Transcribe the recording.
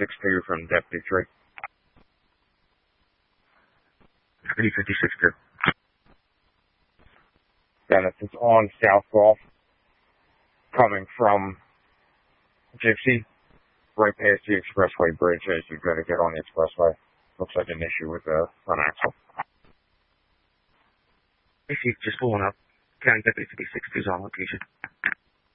56-2 from Deputy 3. Deputy 56-2. Dennis, it's on South Gulf, coming from Gypsy, right past the expressway bridge as you got to get on the expressway. Looks like an issue with the front axle. AC just pulling up. County Deputy 56 is on location.